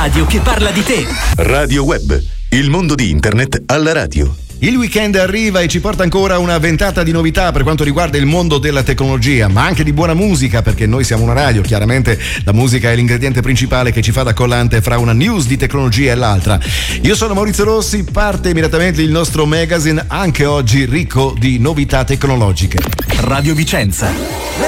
radio che parla di te. Radio Web, il mondo di internet alla radio. Il weekend arriva e ci porta ancora una ventata di novità per quanto riguarda il mondo della tecnologia, ma anche di buona musica, perché noi siamo una radio, chiaramente la musica è l'ingrediente principale che ci fa da collante fra una news di tecnologia e l'altra. Io sono Maurizio Rossi, parte immediatamente il nostro magazine, anche oggi ricco di novità tecnologiche. Radio Vicenza.